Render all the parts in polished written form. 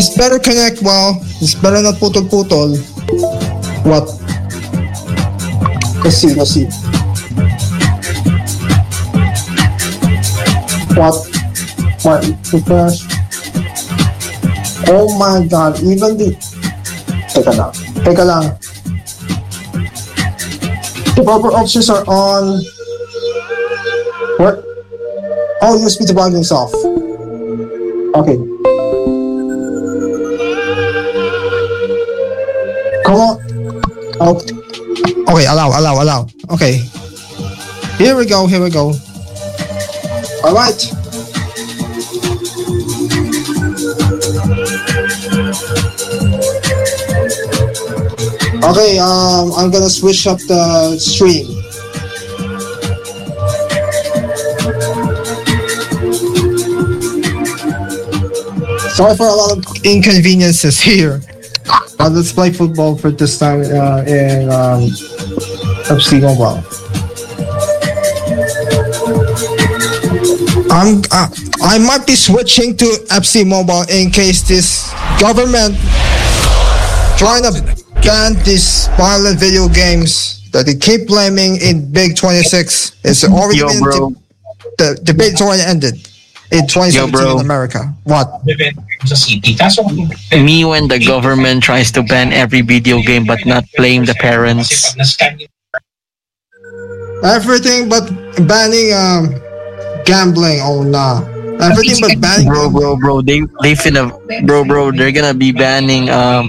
It's better connect well. It's better not putol-putol. What? Let's see. What? Refresh. Oh my god, even the... Teka lang. The proper options are on... What? Oh, USB debugging is off. Okay. Come on. Okay, allow. Okay. Here we go. Alright. Okay, I'm gonna switch up the stream. Sorry for a lot of inconveniences here. But let's play football for this time in FC Mobile. I might be switching to FC Mobile in case this government trying to ban these violent video games that they keep blaming in Big 26. It's already been the debate's already ended in 2017 in America. What? Me when the government tries to ban every video game but not blame the parents. Everything but banning gambling. Oh nah. Everything but banning. Bro. They're gonna be banning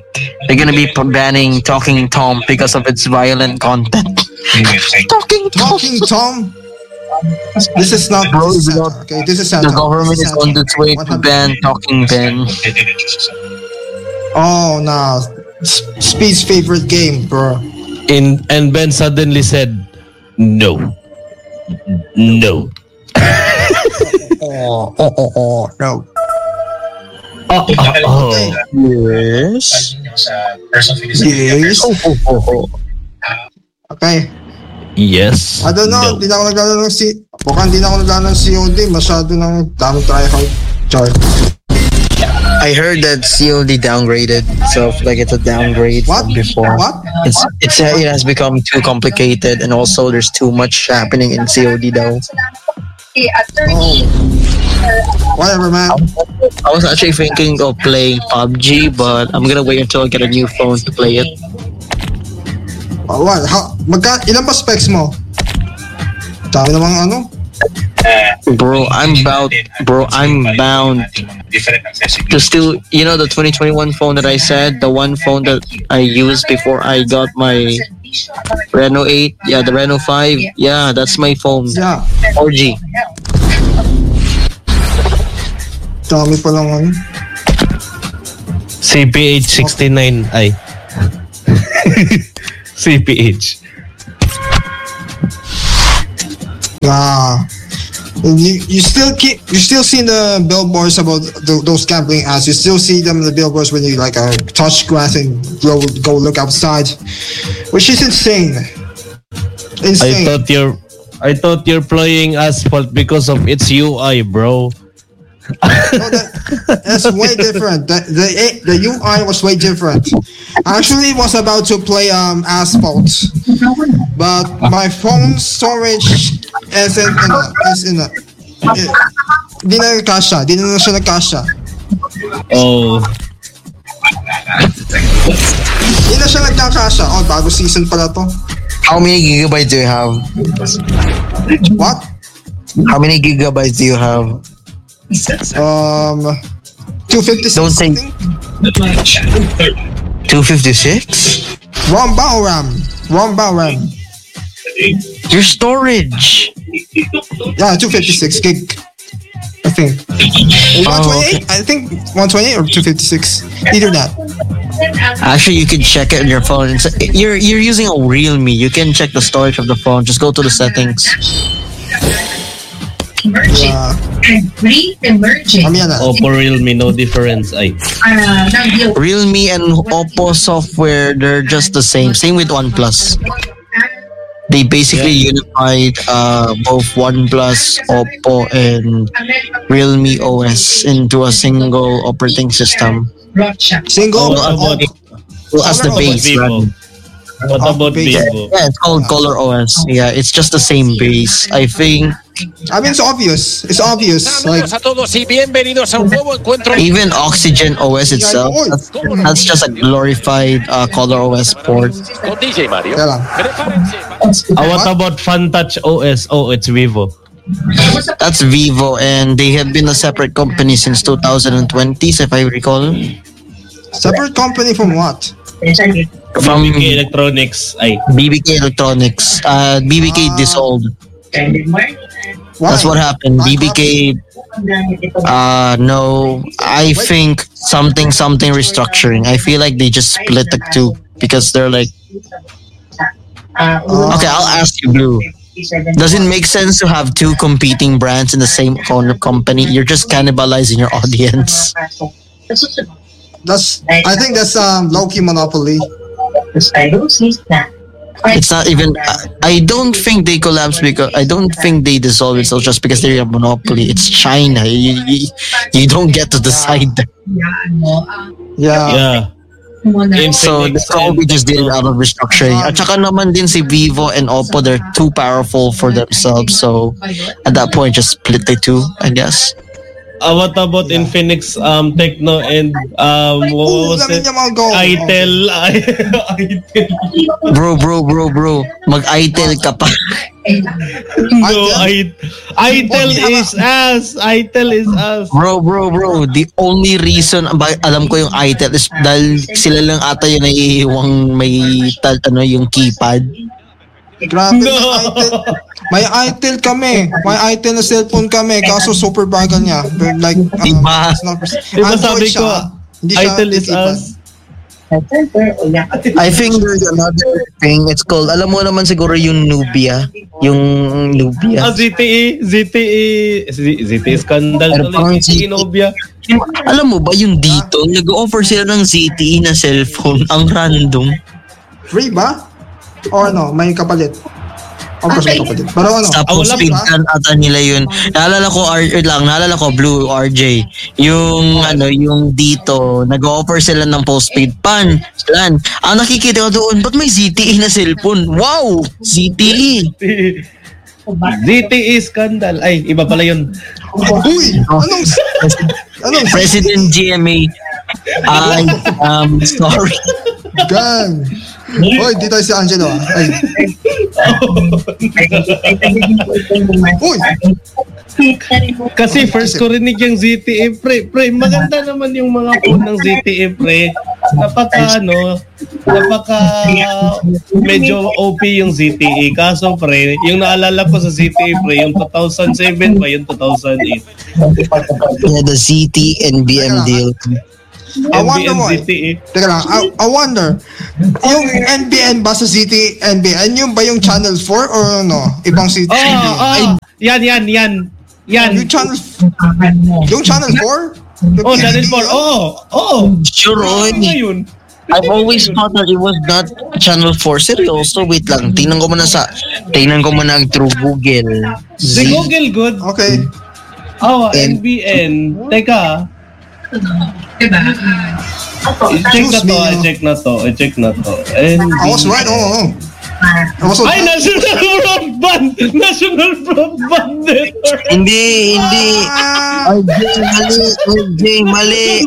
Talking Tom because of its violent content. Talking Tom. This is not bro. Okay, this is Santa. The government is on its way to ban Talking Ben. Oh nah. Speed's favorite game, bro. And Ben suddenly said, no. Oh, no. Okay. Yes. Yes. Okay. Yes. I don't know. Hindi na ako naglalaro ng COD. Masyado ng daming tryhard. Char. I heard that COD downgraded, so like it's a downgrade from before. What? It has become too complicated, and also there's too much happening in COD though. Oh. Whatever, man. I was actually thinking of playing PUBG, but I'm gonna wait until I get a new phone to play it. Oh, what? Ilan ba specs mo? Dami namang ano? Bro, I'm bound to still, the 2021 phone that I said, the one phone that I used before I got my Reno 8, the Reno 5, that's my phone. Yeah. 4G. Dami pa lang ano. CPH 69 ay. CPH. You still see the billboards about those gambling ads. You still see them in the billboards when you touch grass and go look outside, which is insane. I thought you're playing Asphalt because of its UI, bro. No, that's way different. The UI was way different. Actually, was about to play Asphalt, but my phone storage Di na siya nagkasya. Oh. Di na siya nagkakasya. Oh, bago season pala to. How many gigabytes do you have? What? How many gigabytes do you have? 256. Don't say 256. ROM RAM. Your storage. Yeah, 256 gig. I think. 128. I think 128 or 256. Either that. Actually, you can check it on your phone. You're using a Realme. You can check the storage of the phone. Just go to the settings. Yeah. Oppo, Realme, no difference. Ay. Realme and Oppo software, they're just the same. Same with OnePlus. They basically unified both OnePlus, Oppo, and Realme OS into a single operating system. Single. What about, As the Color base, Vivo? right? What about base. Vivo? Yeah, it's called Color OS. Yeah, it's just the same base. I think I mean, it's obvious. It's obvious. Like, Saludos a todos y bienvenidos a un nuevo encuentro. even Oxygen OS itself, that's just a glorified Color OS port. Con DJ Mario. teka lang. Prepárense. What about FunTouch OS? Oh, it's Vivo. That's Vivo, and they have been a separate company since 2020s, if I recall. Separate company from what? From BBK Electronics. Ay, BBK Electronics. BBK dissolved. Why? That's what happened. BBK, no, I think something restructuring. I feel like they just split the two because they're like, okay, I'll ask you, Blue. Does it make sense to have two competing brands in the same company? You're just cannibalizing your audience. I think that's low-key monopoly. It's not even. I don't think they collapse because I don't think they dissolve itself just because they're a monopoly. It's China. You don't get to decide. Yeah. yeah. So they probably just did it out of restructuring. At saka naman din si Vivo and Oppo, they're too powerful for themselves. So at that point, just split the two, I guess. What about Infinix, Tecno, and what was it? Itel. Bro. Mag-itel ka pa. No, Itel is us. Itel is us. Bro. The only reason alam ko yung itel is dahil sila lang ata yun naiiwang may yung keypad. Grabe, may itel kami. May itel na cellphone kami. Kaso super bagal niya. Like, Diba? Diba sabi ko, Itel is us. I think there's another thing. It's called, alam mo naman siguro yung Nubia. Yung Nubia. ZTE scandal tuloy. ZTE Nubia. Alam mo ba yung dito, nag-offer sila ng ZTE na cellphone. Ang random. Free ba? Or ano, may kapalit? Of course may kapalit. Pero ano? Sa postpaid plan ata nila yun. Naalala ko Blue RJ. Yung yung dito, nag-offer sila ng postpaid plan. Ang nakikita ko doon, ba't may ZTE na cellphone? Wow! ZTE! ZTE scandal. Ay, iba pala yun. Uy! Anong President GMA. Sorry. Gang! Hoy, di tayo si Angelo. Ay. Uy! Kasi first ko rinig yung ZTE, pre. Maganda naman yung mga phone ng ZTE, pre. Napaka medyo OP yung ZTE. Kaso, pre, yung naalala ko sa ZTE, pre, yung 2007 pa, yung 2008. Yeah, the ZTE and BM deal. I wonder mo. ZTE. Teka lang, I wonder. Yung NBN ba sa ZTE NBN, yung ba yung Channel 4 or ano? Ibang ZTE? Yan. Yung Channel 4? Oh, Channel 4. Oh. Sure, Ngayon. I've always thought that it was not Channel 4 seryoso. Wait lang, tingnan ko muna through Google. Si Google good. Okay. Oh, NBN. Teka. I-check na to. NBN. I was right, Ay, National Broadband Network. Hindi. RJ mali.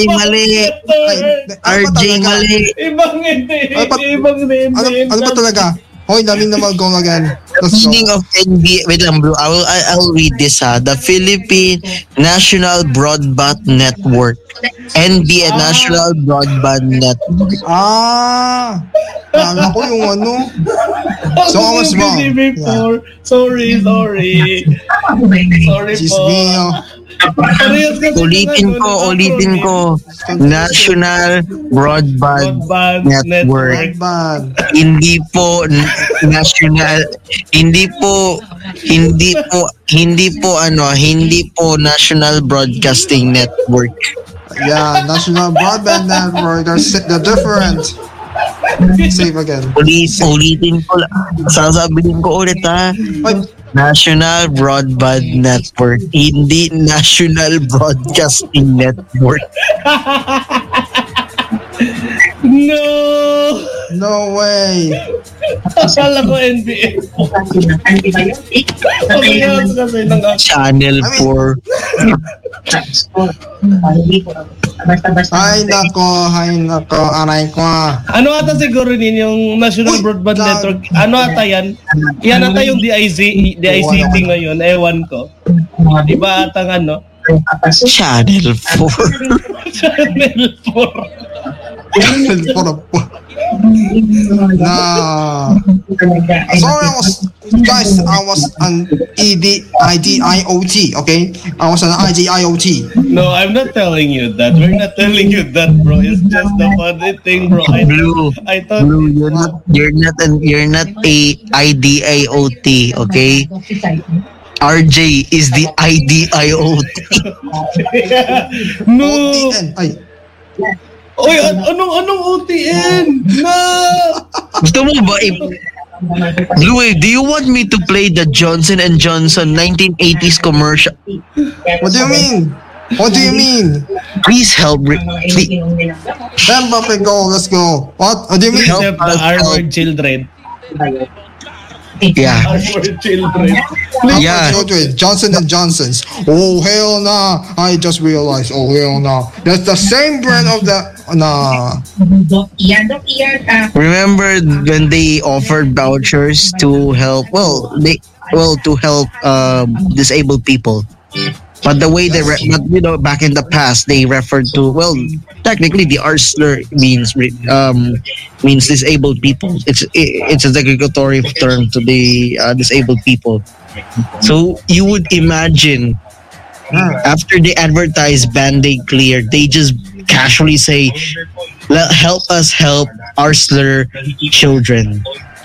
Ibang hindi. Ano ba talaga? Hoy, daming na mag-go again. Meaning of NBA, wait lang bro, I'll read this ha. The Philippine National Broadband Network. NBN National Broadband Network. Alam ko yung ano. So I was wrong. Yeah. Sorry Just po. me, Ulitin ko. National Broadband Network. Bad. Hindi po national, hindi po National Broadcasting Network. Yeah, National Broadband Network. They're different. Save again. Ulitin ko lang. Sasabihin ko ulit ha. National Broadband Network, hindi National Broadcasting Network. No! No way. Akala ko NBA. Pagkayos kasi ng Channel 4. Ay nako, aray ko. Ano ata siguro din yung National Broadband Network? Ano ata yan? Yan ata yung DICT ngayon. Ewan ko. Iba ata ano? Channel 4. Channel 4. Nah. Sorry, I was an IDIOT, okay? I was an IDIOT. No, I'm not telling you that. We're not telling you that, bro. It's just the funny thing, bro. Blue, I thought you're not a IDIOT, okay? RJ is the IDIOT. No. OTN. Ay. Oy, anong OTN? No. Gusto mo ba Blue, do you want me to play the Johnson & Johnson 1980s commercial? What do you mean? What do you mean? Please help. Mbappe, go. Let's go. What do you mean? Except the Armored Children. Yeah. Armored Children. Yeah. Johnson and Johnson's. Oh hell nah! I just realized. Oh hell nah! That's the same brand of the nah. Remember when they offered vouchers to help? To help disabled people. But the way back in the past, they referred to, technically the Arsler means disabled people. It's a derogatory term to the disabled people. So you would imagine after they advertise Band-Aid Clear, they just casually say, "Help us help Arsler children."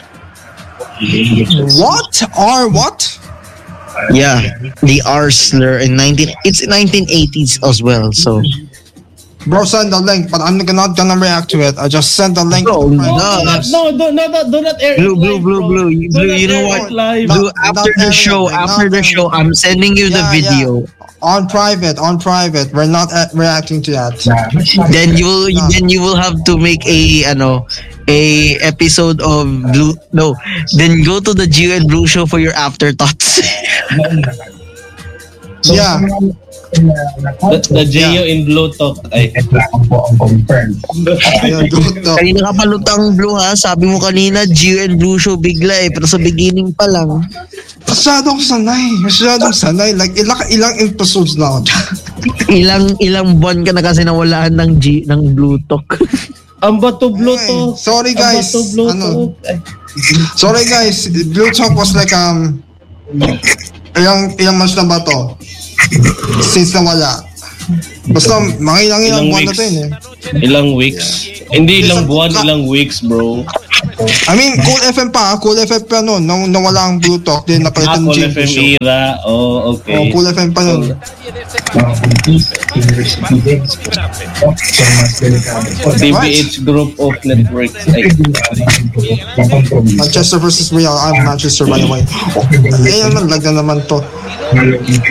What? Yeah, the Arsler in 1980s as well. So, bro, send the link, but I'm not gonna react to it. I just sent the link. No, Do not air it live, bro. Blue. You know what? Blue, after the show, I'm sending you the video. On private. We're not reacting to that. Then you will have to make a episode of Blue. No, then go to the Gio and Blue show for your afterthoughts. Yeah. The Geo in Blue Talk. Ay. Kanina ka palutang Blue ha. Sabi mo kanina Gio and Blue show bigla pero sa beginning pa lang. Masyadong sanay. Like ilang episodes na ako. ilang buwan ka na kasi nawalaan ng Blue Talk. Ang bato Blue Talk. Sorry guys. Sorry guys. Blue Talk was like ilang months na ba to? Since nawala. Basta mga ilang buwan na to yun eh. Ilang weeks? Hindi ilang buwan, ilang weeks, bro. I mean, Cool FM pa noon. Nung nawala ang Blue Talk, din napalitan Cool ng FM show. era. Oh, okay. Oh, Cool FM pa noon. DBH Group of Networks. Ay. Manchester versus Real. I'm Manchester by the way. Ayun, lag na naman to.